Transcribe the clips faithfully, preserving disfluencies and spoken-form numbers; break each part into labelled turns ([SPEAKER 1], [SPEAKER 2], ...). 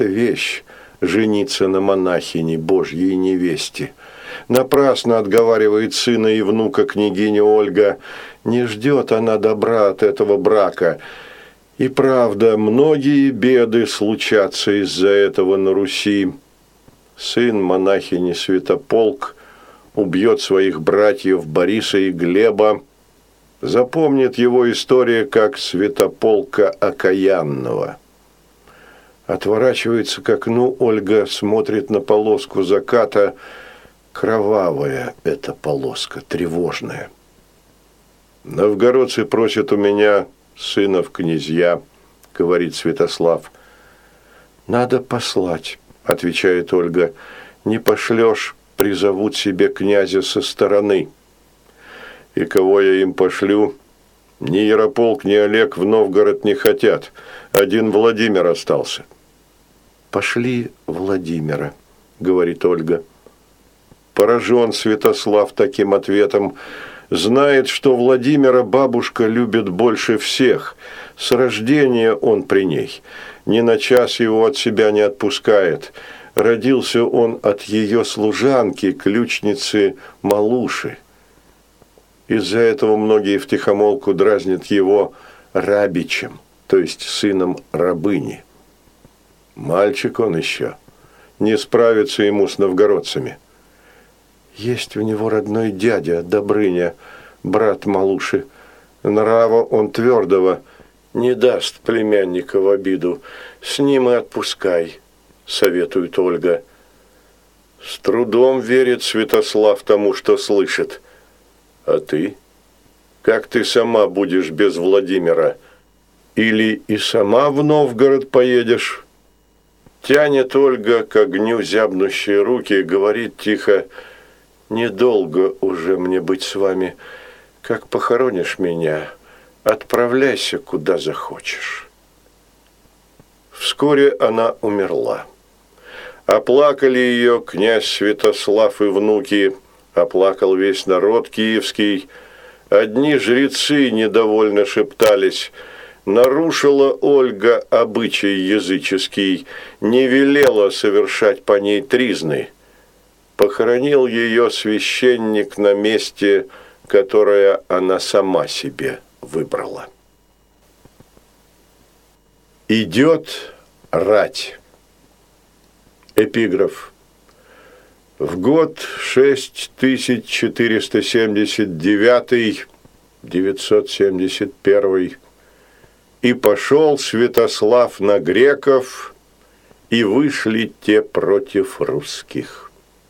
[SPEAKER 1] вещь жениться на монахине, Божьей невесте. Напрасно отговаривает сына и внука княгиня Ольга. Не ждет она добра от этого брака. И правда, многие беды случатся из-за этого на Руси. Сын монахини Святополк убьет своих братьев Бориса и Глеба. Запомнит его история как Святополка окаянного. Отворачивается к окну, Ольга смотрит на полоску заката. Кровавая эта полоска, тревожная. «Новгородцы просят у меня сына в князья», — говорит Святослав. «Надо послать», — отвечает Ольга. «Не пошлешь, призовут себе князя со стороны». «И кого я им пошлю? Ни Ярополк, ни Олег в Новгород не хотят. Один Владимир остался». «Пошли Владимира», — говорит Ольга. Поражен Святослав таким ответом. Знает, что Владимира бабушка любит больше всех. С рождения он при ней. Ни на час его от себя не отпускает. Родился он от ее служанки, ключницы Малуши. Из-за этого многие втихомолку дразнят его Рабичем, то есть сыном рабыни. Мальчик он еще. Не справится ему с новгородцами. Есть у него родной дядя, Добрыня, брат Малуши. Нрава он твердого, не даст племянника в обиду. С ним и отпускай, советует Ольга. С трудом верит Святослав тому, что слышит. А ты? Как ты сама будешь без Владимира? Или и сама в Новгород поедешь? Тянет Ольга к огню зябнущие руки, говорит тихо: «Недолго уже мне быть с вами. Как похоронишь меня, отправляйся куда захочешь». Вскоре она умерла. Оплакали ее князь Святослав и внуки, оплакал весь народ киевский. Одни жрецы недовольно шептались: нарушила Ольга обычай языческий, не велела совершать по ней тризны. Похоронил ее священник на месте, которое она сама себе выбрала. Идет рать. Эпиграф. В год шесть тысяч четыреста семьдесят девятый, девятьсот семьдесят первый, и пошел Святослав на греков, и вышли те против русских.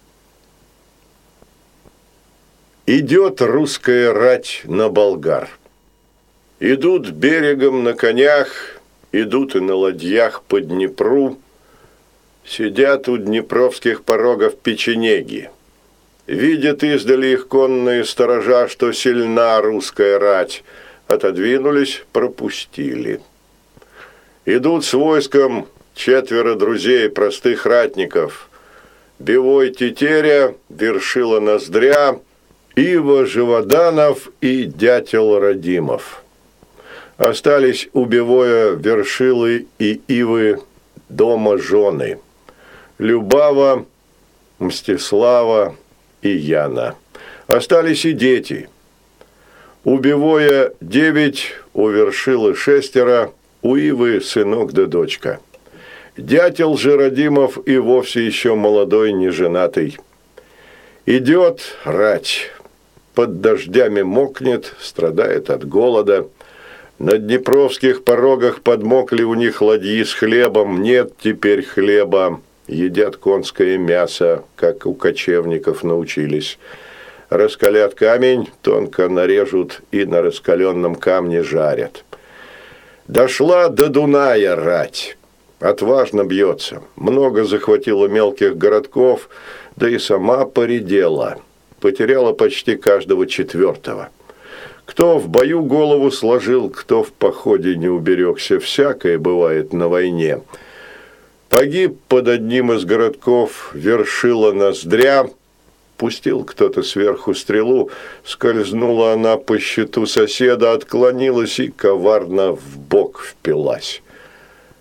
[SPEAKER 1] Идет русская рать на болгар. Идут берегом на конях, идут и на ладьях по Днепру. Сидят у днепровских порогов печенеги. Видят издали их конные сторожа, что сильна русская рать. Отодвинулись, пропустили. Идут с войском четверо друзей, простых ратников. Бевой Тетеря, Вершила Ноздря, Ива Живоданов и Дятел Радимов. Остались у Бевоя, Вершилы и Ивы дома жены: Любава, Мстислава и Яна. Остались и дети. У Бевоя девять, у Вершилы шестеро, у Ивы сынок да дочка. Дятел же Радимов и вовсе еще молодой, неженатый. Идет рать. Под дождями мокнет, страдает от голода. На днепровских порогах подмокли у них ладьи с хлебом. Нет теперь хлеба. Едят конское мясо, как у кочевников научились. Раскалят камень, тонко нарежут и на раскаленном камне жарят. Дошла до Дуная рать. Отважно бьется. Много захватила мелких городков, да и сама поредела. Потеряла почти каждого четвертого. Кто в бою голову сложил, кто в походе не уберегся. Всякое бывает на войне. Погиб под одним из городков Вершила Ноздря. Пустил кто-то сверху стрелу, скользнула она по щиту соседа, отклонилась и коварно в бок впилась.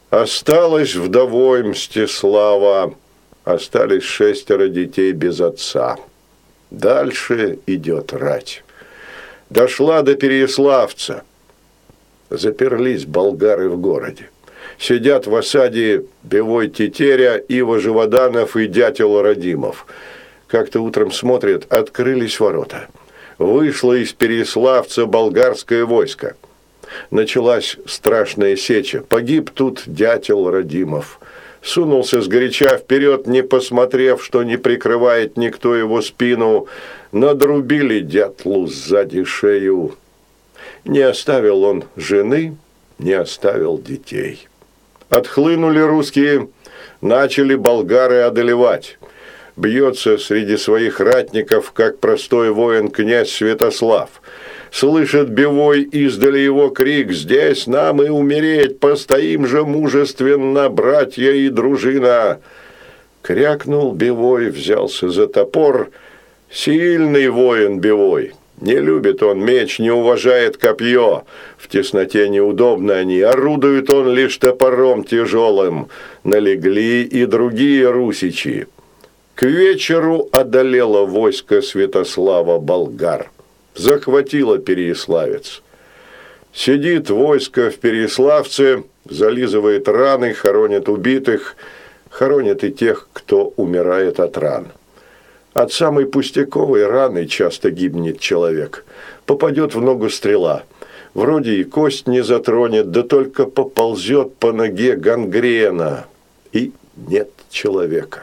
[SPEAKER 1] Осталась вдовой Мстислава, остались шестеро детей без отца. Дальше идет рать. Дошла до Переяславца. Заперлись болгары в городе. Сидят в осаде Бевой Тетеря, Ива Живоданов и дятел Радимов. Как-то утром смотрят, открылись ворота. Вышло из Переяславца болгарское войско. Началась страшная сеча. Погиб тут дятел Радимов. Сунулся сгоряча вперед, не посмотрев, что не прикрывает никто его спину. Надрубили дятлу сзади шею. Не оставил он жены, не оставил детей. Отхлынули русские, начали болгары одолевать. Бьется среди своих ратников, как простой воин, князь Святослав. Слышит Бевой издали его крик: «Здесь нам и умереть, постоим же мужественно, братья и дружина!» Крякнул Бевой, взялся за топор. Сильный воин Бевой. Не любит он меч, не уважает копье. В тесноте неудобно они. Орудует он лишь топором тяжелым. Налегли и другие русичи. К вечеру одолело войско Святослава болгар. Захватило Переяславец. Сидит войско в Переяславце, зализывает раны, хоронит убитых, хоронит и тех, кто умирает от ран. От самой пустяковой раны часто гибнет человек. Попадет в ногу стрела. Вроде и кость не затронет, да только поползет по ноге гангрена. И нет человека.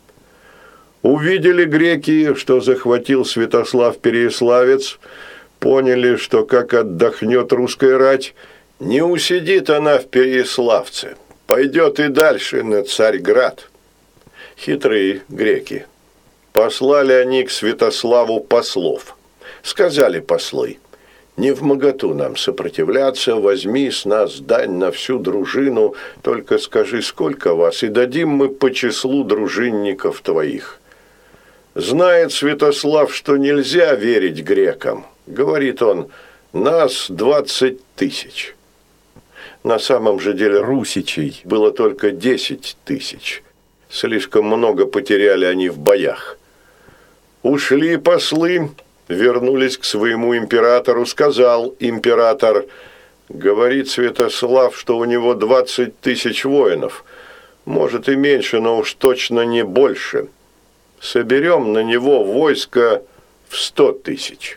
[SPEAKER 1] Увидели греки, что захватил Святослав Переяславец, поняли, что как отдохнет русская рать, не усидит она в Переяславце, пойдет и дальше на Царьград. Хитрые греки. Послали они к Святославу послов. Сказали послы: «Не вмоготу нам сопротивляться, возьми с нас дань на всю дружину, только скажи, сколько вас, и дадим мы по числу дружинников твоих». Знает Святослав, что нельзя верить грекам. Говорит он: «Нас двадцать тысяч». На самом же деле русичей было только десять тысяч. Слишком много потеряли они в боях. Ушли послы, вернулись к своему императору. Сказал император: говорит Святослав, что у него двадцать тысяч воинов. Может и меньше, но уж точно не больше. Соберем на него войско в сто тысяч.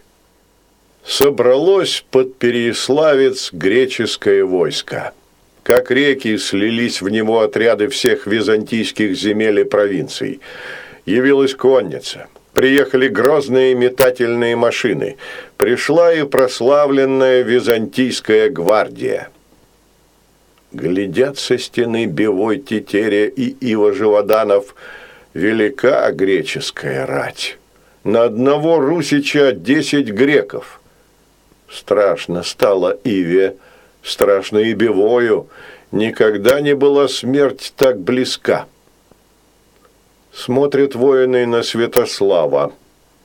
[SPEAKER 1] Собралось под Переяславец греческое войско. Как реки слились в него отряды всех византийских земель и провинций. Явилась конница. Приехали грозные метательные машины. Пришла и прославленная византийская гвардия. Глядят со стены Бевой Тетеря и Ива Живоданов: велика греческая рать. На одного русича десять греков. Страшно стало Иве, страшно и Бевою. Никогда не была смерть так близка. Смотрят воины на Святослава.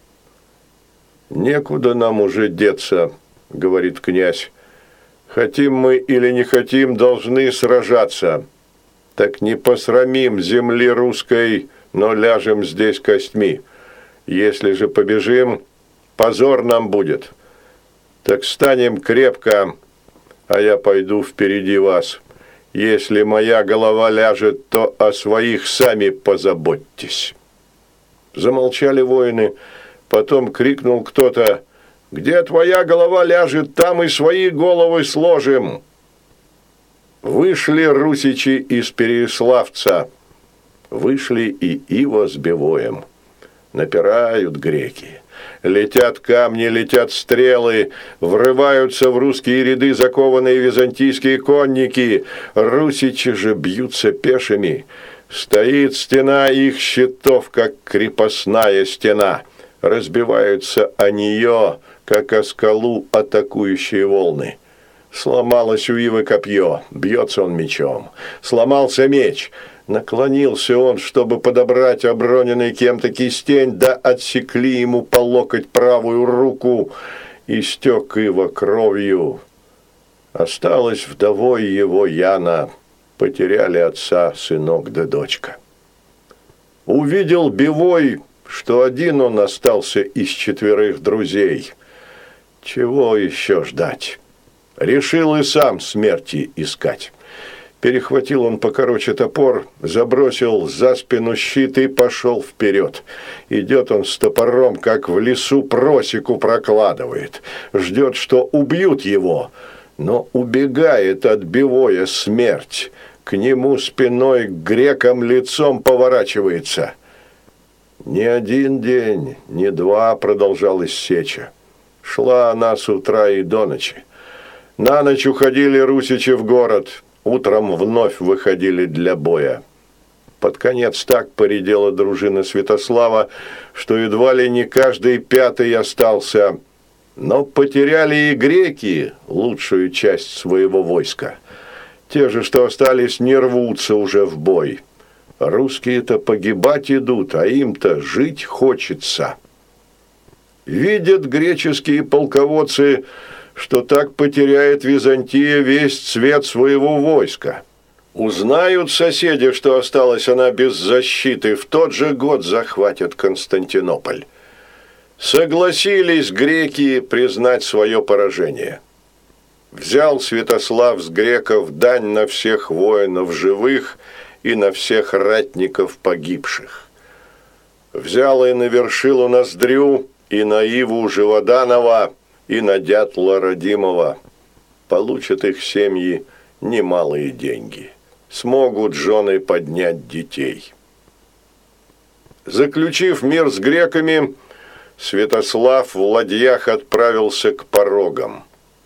[SPEAKER 1] «Некуда нам уже деться», — говорит князь. «Хотим мы или не хотим, должны сражаться. Так не посрамим земли русской, но ляжем здесь костьми. Если же побежим, позор нам будет. Так станем крепко, а я пойду впереди вас. Если моя голова ляжет, то о своих сами позаботьтесь». Замолчали воины. Потом крикнул кто-то: «Где твоя голова ляжет, там и свои головы сложим». Вышли русичи из Переяславца. Вышли и Ива с Бевоем. Напирают греки. Летят камни, летят стрелы, врываются в русские ряды закованные византийские конники. Русичи же бьются пешими. Стоит стена их щитов, как крепостная стена. Разбиваются о нее, как о скалу атакующие волны. Сломалось у Ивы копье, бьется он мечом. Сломался меч. Наклонился он, чтобы подобрать оброненный кем-то кистень, да отсекли ему по локоть правую руку, и стек Ива кровью. Осталась вдовой его Яна. потеряли отца сынок да дочка. Увидел Бивой, что один он остался из четверых друзей. Чего еще ждать? Решил и сам смерти искать. Перехватил он покороче топор, забросил за спину щит и пошел вперед. Идет он с топором, как в лесу просеку прокладывает. Ждет, что убьют его, но убегает от Бивоя смерть. К нему спиной к грекам лицом поворачивается. Не один день, не два продолжалась сеча. Шла она с утра и до ночи. На ночь уходили русичи в город, утром вновь выходили для боя. Под конец так поредела дружина Святослава, что едва ли не каждый пятый остался. Но потеряли и греки лучшую часть своего войска. Те же, что остались, не рвутся уже в бой. Русские-то погибать идут, а им-то жить хочется. Видят греческие полководцы, что так потеряет Византия весь цвет своего войска. Узнают соседи, что осталась она без защиты, в тот же год захватят Константинополь. Согласились греки признать свое поражение. Взял Святослав с греков дань на всех воинов живых и на всех ратников погибших. Взял и на Вершилу Ноздрю, и на Иву Живоданова, и на Дятла Родимова. Получат их семьи немалые деньги. Смогут жены поднять детей. Заключив мир с греками, Святослав в ладьях отправился к порогам.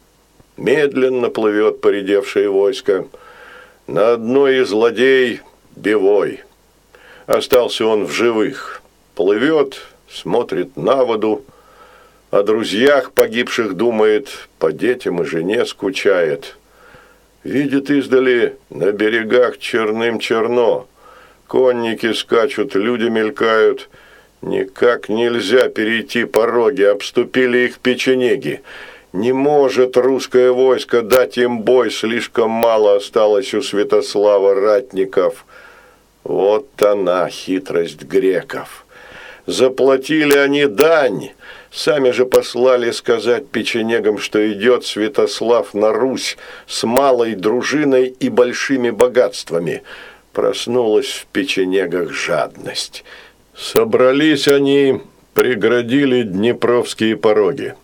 [SPEAKER 1] Медленно плывет поредевшее войско. На одной из ладей Бивой. Остался он в живых. Плывет, смотрит на воду, о друзьях погибших думает, по детям и жене скучает. Видит издали, на берегах черным черно. Конники скачут, люди мелькают. Никак нельзя перейти пороги, обступили их печенеги. Не может русское войско дать им бой, слишком мало осталось у Святослава ратников. Вот она, хитрость греков. Заплатили они дань, сами же послали сказать печенегам, что идет Святослав на Русь с малой дружиной и большими богатствами. Проснулась в печенегах жадность. Собрались они, преградили днепровские пороги.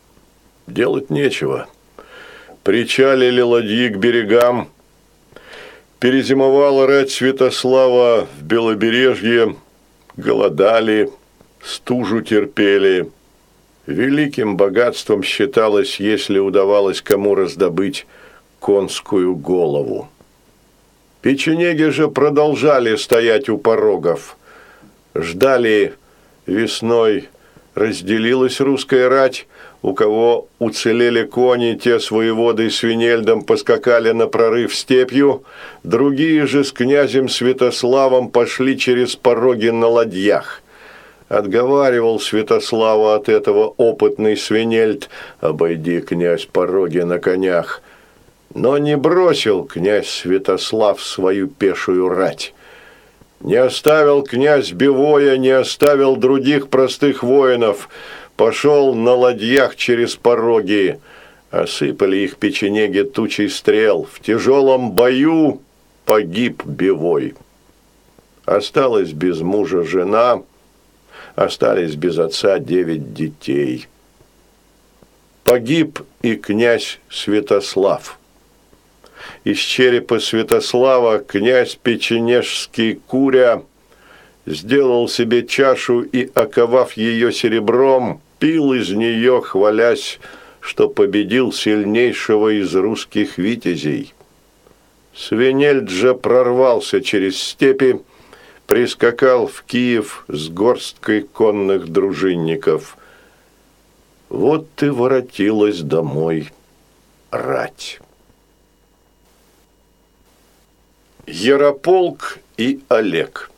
[SPEAKER 1] Делать нечего. Причалили ладьи к берегам. Перезимовала рать Святослава в Белобережье. Голодали, стужу терпели. Великим богатством считалось, если удавалось кому раздобыть конскую голову. Печенеги же продолжали стоять у порогов. Ждали весной, разделилась русская рать. У кого уцелели кони, те с воеводой Свинельдом поскакали на прорыв степью, другие же с князем Святославом пошли через пороги на ладьях. Отговаривал Святослава от этого опытный Свинельд: «Обойди, князь, пороги на конях». Но не бросил князь Святослав свою пешую рать. Не оставил князь Бивоя, не оставил других простых воинов. Пошел на ладьях через пороги. Осыпали их печенеги тучей стрел. В тяжелом бою погиб Бивой. Осталась без мужа жена, остались без отца девять детей. Погиб и князь Святослав. Из черепа Святослава князь печенежский Куря сделал себе чашу и, оковав ее серебром, пил из нее, хвалясь, что победил сильнейшего из русских витязей. Свинельд же прорвался через степи, прискакал в Киев с горсткой конных дружинников. Вот и воротилась домой рать. Ярополк и Олег.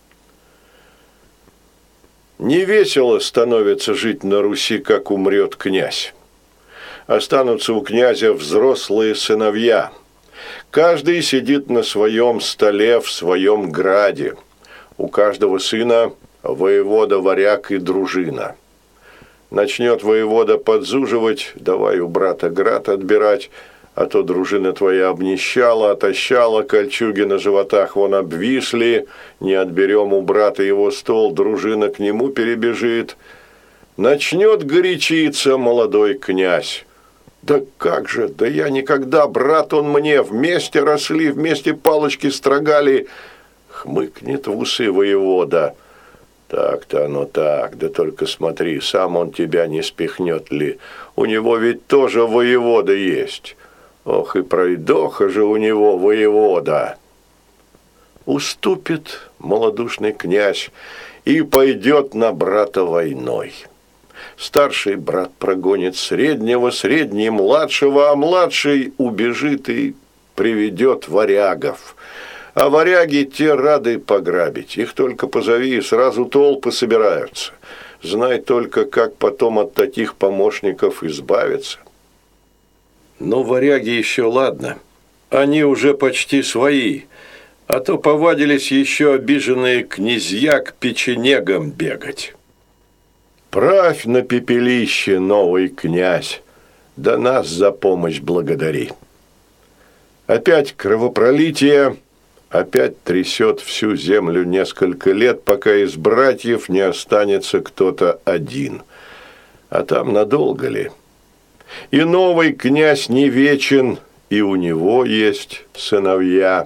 [SPEAKER 1] Невесело становится жить на Руси, как умрет князь. Останутся у князя взрослые сыновья. Каждый сидит на своем столе в своем граде. У каждого сына воевода, варяг и дружина. Начнет воевода подзуживать, давай у брата град отбирать, а то дружина твоя обнищала, отощала, кольчуги на животах вон обвисли, не отберем у брата его стол, дружина к нему перебежит. Начнет горячиться молодой князь. Да как же, да я никогда, брат он мне, вместе росли, вместе палочки строгали. Хмыкнет в усы воевода. Так-то оно так, да только смотри, сам он тебя не спихнет ли. У него ведь тоже воевода есть. Ох, и пройдоха же у него воевода. Уступит малодушный князь и пойдет на брата войной. Старший брат прогонит среднего, средний младшего, а младший убежит и приведет варягов. А варяги те рады пограбить. Их только позови, и сразу толпы собираются. Знай только, как потом от таких помощников избавиться. Но варяги еще ладно. Они уже почти свои. А то повадились еще обиженные князья к печенегам бегать. Правь на пепелище, новый князь, да нас за помощь благодари. Опять кровопролитие, опять трясет всю землю несколько лет, пока из братьев не останется кто-то один. А там надолго ли? И новый князь не вечен, и у него есть сыновья.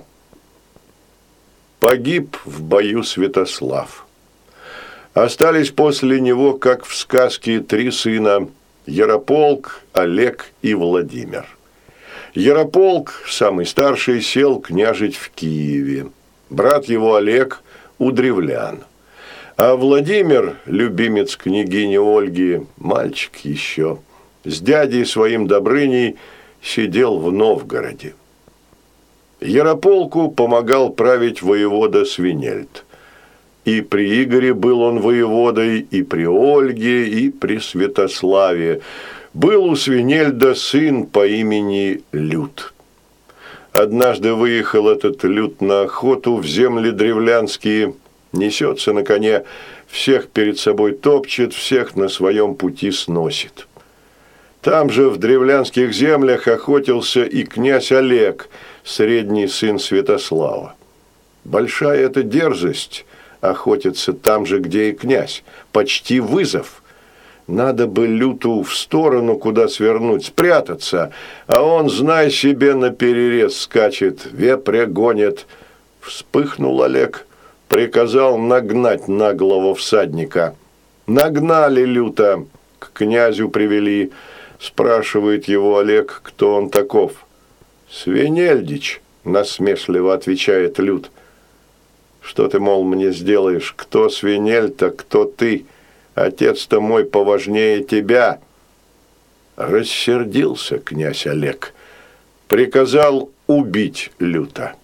[SPEAKER 1] Погиб в бою Святослав. Остались после него, как в сказке, три сына – Ярополк, Олег и Владимир. Ярополк, самый старший, сел княжить в Киеве. Брат его Олег – у древлян. А Владимир, любимец княгини Ольги, мальчик еще, с дядей своим Добрыней сидел в Новгороде. Ярополку помогал править воевода Свинельд. И при Игоре был он воеводой, и при Ольге, и при Святославе. Был у Свинельда сын по имени Лют. Однажды выехал этот Лют на охоту в земли древлянские, несется на коне, всех перед собой топчет, всех на своем пути сносит. Там же в древлянских землях охотился и князь Олег, средний сын Святослава. Большая эта дерзость – охотиться там же, где и князь. Почти вызов. Надо бы Люту в сторону, куда свернуть, спрятаться, а он, знай себе, наперерез скачет, вепря гонит. Вспыхнул Олег, приказал нагнать наглого всадника. Нагнали Люта, к князю привели. Спрашивает его Олег, кто он таков. «Свинельдич», насмешливо отвечает Лют. Что ты, мол, мне сделаешь? Кто Свинельд-то, кто ты? Отец-то мой поважнее тебя. Рассердился князь Олег. Приказал убить Люта.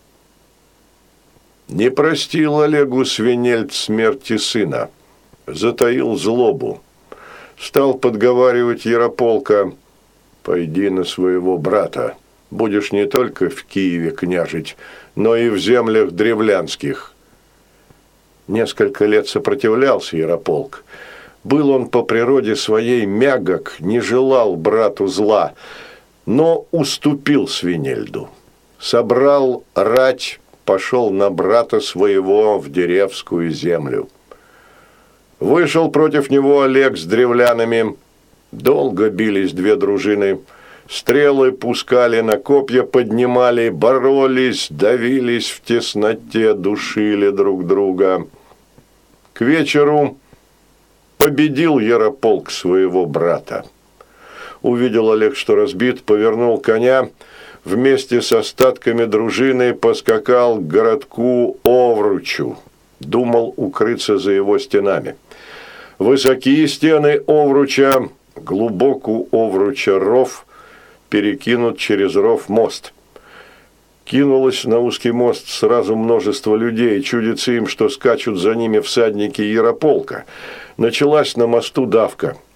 [SPEAKER 1] Не простил Олегу Свинельд смерти сына. Затаил злобу. Стал подговаривать Ярополка. Пойди на своего брата. Будешь не только в Киеве княжить, но и в землях древлянских. Несколько лет сопротивлялся Ярополк. Был он по природе своей мягок, не желал брату зла, но уступил Свинельду. Собрал рать, пошел на брата своего в Деревскую землю. Вышел против него Олег с древлянами. Долго бились две дружины. Стрелы пускали, на копья поднимали, боролись, давились в тесноте, душили друг друга. К вечеру победил Ярополк своего брата. Увидел Олег, что разбит, повернул коня, вместе с остатками дружины поскакал к городку Овручу. Думал укрыться за его стенами. Высокие стены Овруча, глубок у Овруча ров, перекинут через ров мост. Кинулось на узкий мост сразу множество людей, чудится им, что скачут за ними всадники Ярополка. Началась на мосту давка.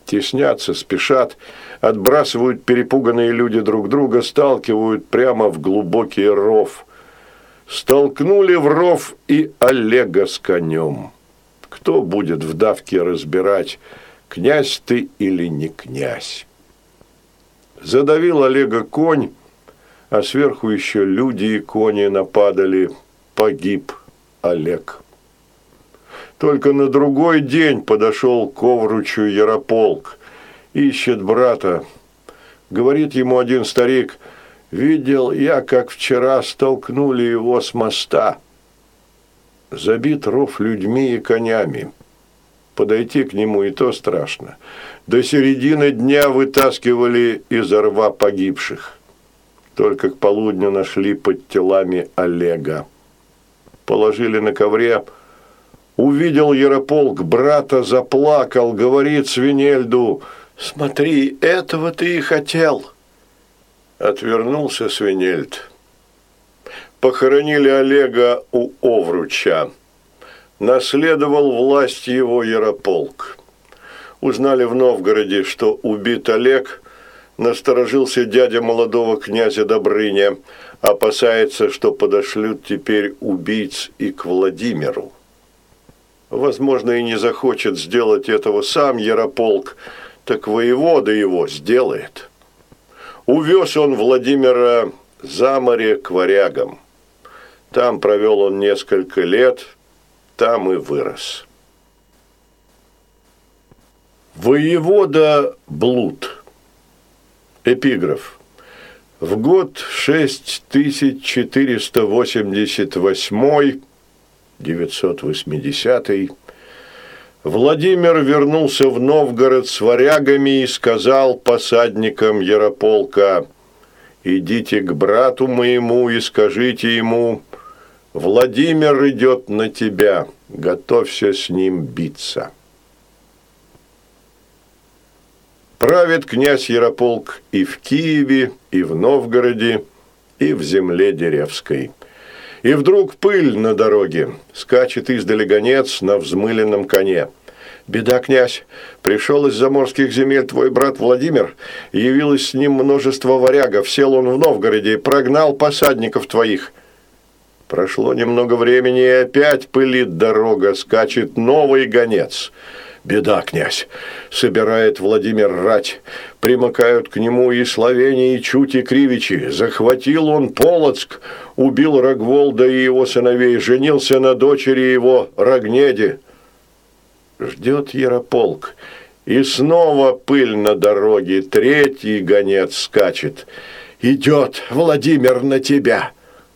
[SPEAKER 1] Теснятся, спешат, отбрасывают перепуганные люди друг друга, сталкивают прямо в глубокий ров. Столкнули в ров и Олега с конем. Кто будет в давке разбирать, князь ты или не князь? Задавил Олега конь, а сверху еще люди и кони нападали. Погиб Олег. Только на другой день подошел к Овручу Ярополк. Ищет брата. Говорит ему один старик: «Видел я, как вчера столкнули его с моста. Забит ров людьми и конями. Подойти к нему и то страшно. До середины дня вытаскивали из рва погибших. Только к полудню нашли под телами Олега. Положили на ковре. Увидел Ярополк брата, заплакал, говорит Свинельду: «Смотри, этого ты и хотел». Отвернулся Свинельд. Похоронили Олега у Овруча. Наследовал власть его Ярополк. Узнали в Новгороде, что убит Олег. Насторожился дядя молодого князя Добрыня. Опасается, что подошлют теперь убийц и к Владимиру. Возможно, и не захочет сделать этого сам Ярополк, так воевода его сделает. Увез он Владимира за море к варягам. Там провел он несколько лет, там и вырос. Воевода Блуд. Эпиграф. В год шесть тысяч четыреста восемьдесят восьмой, девятьсот восьмидесятый, Владимир вернулся в Новгород с варягами и сказал посадникам Ярополка: «Идите к брату моему и скажите ему: Владимир идет на тебя, готовься с ним биться». Правит князь Ярополк и в Киеве, и в Новгороде, и в земле Деревской. И вдруг пыль на дороге, скачет издали гонец на взмыленном коне. «Беда, князь! Пришел из заморских земель твой брат Владимир, явилось с ним множество варягов, сел он в Новгороде и прогнал посадников твоих». Прошло немного времени, и опять пылит дорога, скачет новый гонец. «Беда, князь! Собирает Владимир рать, примыкают к нему и Словения, и Чуть, и Кривичи. Захватил он Полоцк, убил Рогволда и его сыновей, женился на дочери его Рогнеде». Ждет Ярополк, и снова пыль на дороге, третий гонец скачет. «Идет Владимир на тебя!»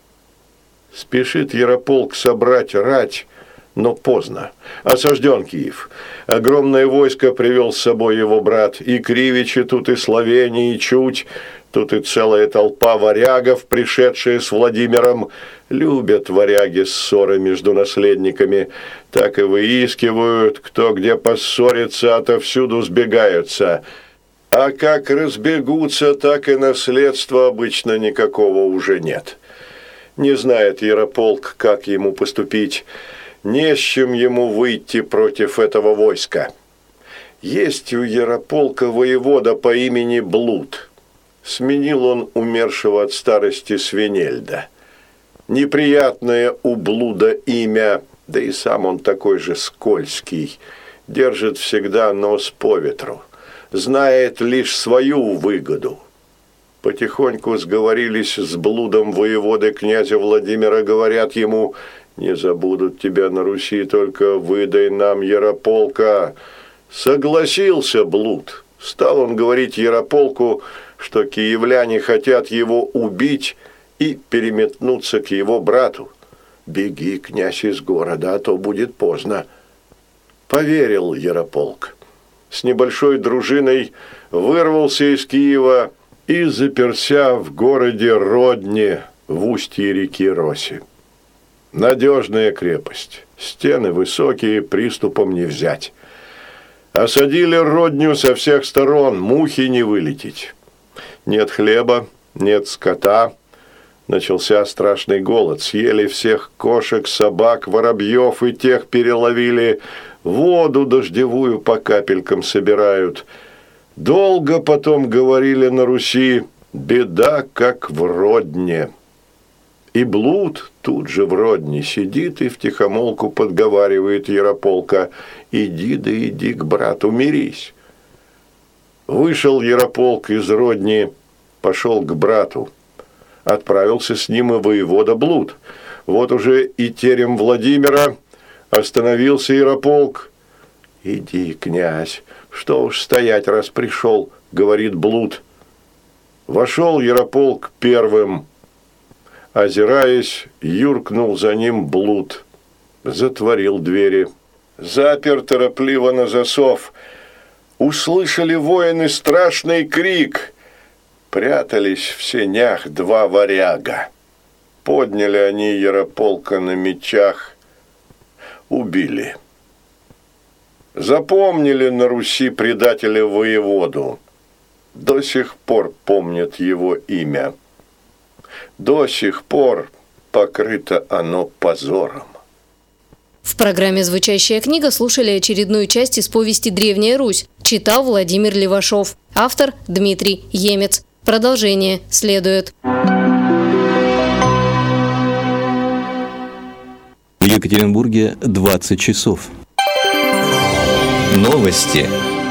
[SPEAKER 1] Спешит Ярополк собрать рать, но поздно. Осажден Киев. Огромное войско привел с собой его брат. И Кривичи тут, и Словения, и Чуть. Тут и целая толпа варягов, пришедшие с Владимиром. Любят варяги ссоры между наследниками. Так и выискивают, кто где поссорится, отовсюду сбегаются. А как разбегутся, так и наследства обычно никакого уже нет. Не знает Ярополк, как ему поступить. Не с чем ему выйти против этого войска. Есть у Ярополка воевода по имени Блуд. Сменил он умершего от старости Свинельда. Неприятное у Блуда имя, да и сам он такой же скользкий. Держит всегда нос по ветру. Знает лишь свою выгоду. Потихоньку сговорились с Блудом воеводы князя Владимира, говорят ему: «Не забудут тебя на Руси, только выдай нам Ярополка». Согласился Блуд. Стал он говорить Ярополку, что киевляне хотят его убить и переметнуться к его брату. «Беги, князь, из города, а то будет поздно». Поверил Ярополк. С небольшой дружиной вырвался из Киева и заперся в городе Родне в устье реки Роси. Надежная крепость, стены высокие, приступом не взять. Осадили Родню со всех сторон, мухи не вылететь. Нет хлеба, нет скота, Начался страшный голод. Съели всех кошек, собак, воробьев, и тех переловили. Воду дождевую по капелькам собирают. Долго потом говорили на Руси: беда, как в Родне. И блуд тут же в Родне сидит и втихомолку подговаривает Ярополка: иди да иди к брату мирись. Вышел Ярополк из Родни, пошел к брату. Отправился с ним и воевода Блуд. Вот уже и терем Владимира. Остановился Ярополк. «Иди, князь, что уж стоять, раз пришел», — говорит Блуд. Вошел Ярополк первым. Озираясь, юркнул за ним Блуд. Затворил двери. Запер торопливо на засов. Услышали воины страшный крик. Прятались в сенях два варяга. Подняли они Ярополка на мечах, убили. Запомнили на Руси предателя воеводу. До сих пор помнят его имя. До сих пор покрыто оно позором.
[SPEAKER 2] В программе «Звучащая книга» слушали очередную часть из повести «Древняя Русь». Читал Владимир Левашов. Автор Дмитрий Емец. Продолжение следует.
[SPEAKER 3] В Екатеринбурге двадцать часов. Новости.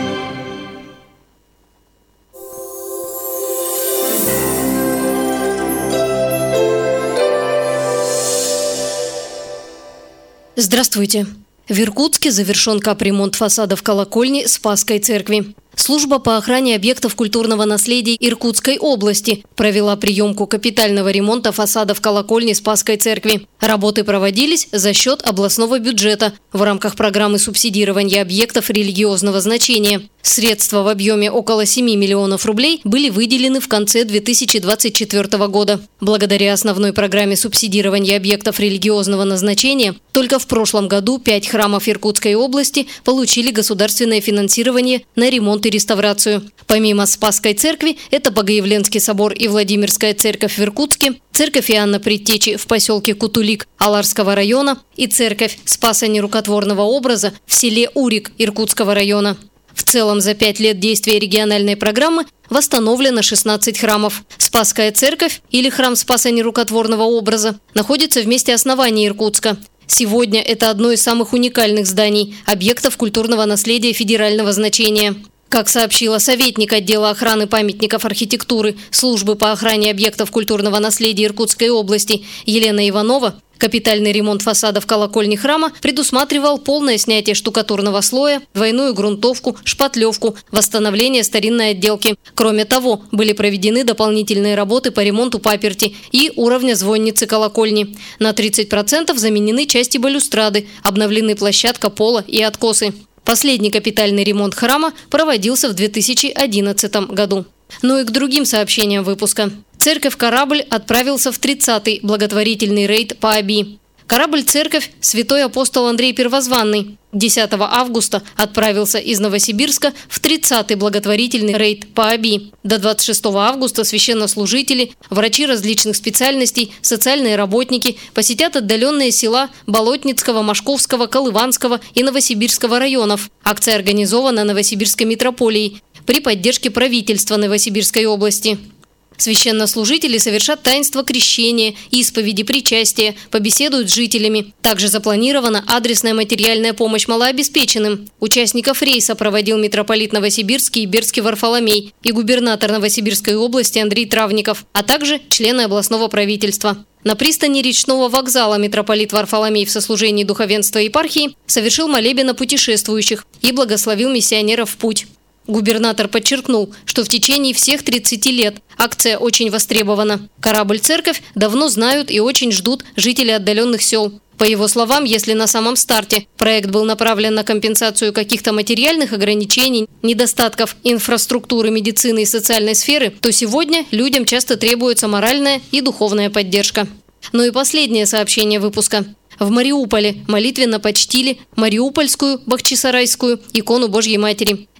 [SPEAKER 2] Здравствуйте. В Иркутске завершен капремонт фасадов колокольни Спасской церкви. Служба по охране объектов культурного наследия Иркутской области провела приемку капитального ремонта фасадов колокольни Спасской церкви. Работы проводились за счет областного бюджета в рамках программы субсидирования объектов религиозного значения. Средства в объеме около семи миллионов рублей были выделены в конце две тысячи двадцать четвёртого года. Благодаря основной программе субсидирования объектов религиозного назначения только в прошлом году пять храмов Иркутской области получили государственное финансирование на ремонт и реставрацию. Помимо Спасской церкви, это Богоявленский собор и Владимирская церковь в Иркутске, церковь Иоанна Предтечи в поселке Кутулик Аларского района и церковь Спаса Нерукотворного образа в селе Урик Иркутского района. В целом за пять лет действия региональной программы восстановлено шестнадцать храмов. Спасская церковь или храм Спаса Нерукотворного образа находится в месте основания Иркутска. Сегодня это одно из самых уникальных зданий, объектов культурного наследия федерального значения. Как сообщила советник отдела охраны памятников архитектуры Службы по охране объектов культурного наследия Иркутской области Елена Иванова, капитальный ремонт фасадов колокольни храма предусматривал полное снятие штукатурного слоя, двойную грунтовку, шпатлевку, восстановление старинной отделки. Кроме того, были проведены дополнительные работы по ремонту паперти и уровня звонницы колокольни. На тридцать процентов заменены части балюстрады, обновлены площадка пола и откосы. Последний капитальный ремонт храма проводился в две тысячи одиннадцатом году. Ну и к другим сообщениям выпуска. Церковь «Корабль» отправился в тридцатый благотворительный рейд по Оби. Корабль-церковь «Святой апостол Андрей Первозванный» десятого августа отправился из Новосибирска в тридцатый благотворительный рейд по Оби. До двадцать шестого августа священнослужители, врачи различных специальностей, социальные работники посетят отдаленные села Болотницкого, Машковского, Колыванского и Новосибирского районов. Акция организована Новосибирской митрополией при поддержке правительства Новосибирской области. Священнослужители совершат таинство крещения, исповеди, причастия, побеседуют с жителями. Также запланирована адресная материальная помощь малообеспеченным. Участников рейса проводил митрополит Новосибирский и Бердский Варфоломей и губернатор Новосибирской области Андрей Травников, а также члены областного правительства. На пристани речного вокзала митрополит Варфоломей в сослужении духовенства епархии совершил молебен о путешествующих и благословил миссионеров в путь. Губернатор подчеркнул, что в течение всех тридцати лет акция очень востребована. Корабль-церковь давно знают и очень ждут жители отдаленных сел. По его словам, если на самом старте проект был направлен на компенсацию каких-то материальных ограничений, недостатков инфраструктуры, медицины и социальной сферы, то сегодня людям часто требуется моральная и духовная поддержка. Ну и последнее сообщение выпуска. В Мариуполе молитвенно почтили Мариупольскую Бахчисарайскую икону Божьей Матери.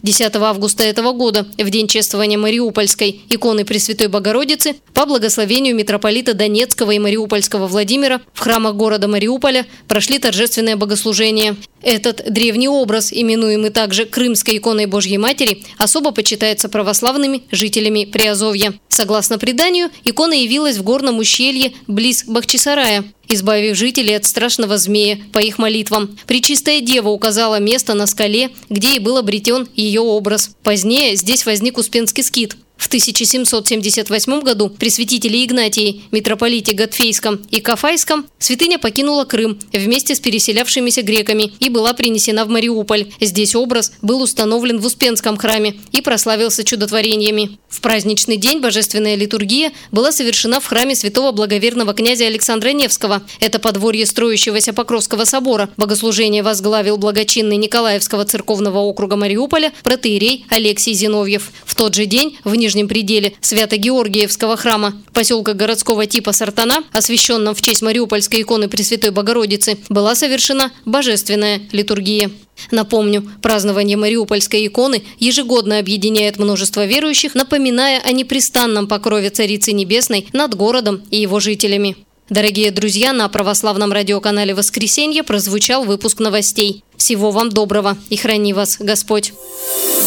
[SPEAKER 2] десятого августа этого года, в день чествования Мариупольской иконы Пресвятой Богородицы, по благословению митрополита Донецкого и Мариупольского Владимира в храмах города Мариуполя прошли торжественные богослужения. Этот древний образ, именуемый также Крымской иконой Божьей Матери, особо почитается православными жителями Приазовья. Согласно преданию, икона явилась в горном ущелье близ Бахчисарая, избавив жителей от страшного змея по их молитвам. Пречистая Дева указала место на скале, где и был обретен ее образ. Позднее здесь возник Успенский скит. В тысяча семьсот семьдесят восьмом году при святителе Игнатии, митрополите Готфейском и Кафайском святыня покинула Крым вместе с переселявшимися греками и была принесена в Мариуполь. Здесь образ был установлен в Успенском храме и прославился чудотворениями. В праздничный день божественная литургия была совершена в храме святого благоверного князя Александра Невского. Это подворье строящегося Покровского собора. Богослужение возглавил благочинный Николаевского церковного округа Мариуполя протоиерей Алексий Зиновьев. В тот же день в Нижнем пределе Свято-Георгиевского храма поселка городского типа Сартана, освященном в честь Мариупольской иконы Пресвятой Богородицы, была совершена божественная литургия. Напомню, празднование Мариупольской иконы ежегодно объединяет множество верующих, напоминая о непрестанном покрове Царицы Небесной над городом и его жителями. Дорогие друзья, на православном радиоканале «Воскресенье» прозвучал выпуск новостей. Всего вам доброго и храни вас Господь!